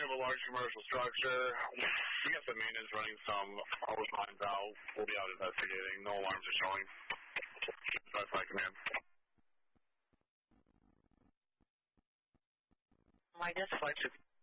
of a large commercial structure. We got the maintenance running some hose line valve. We'll be out investigating. No alarms are showing. That's my command. My dispatcher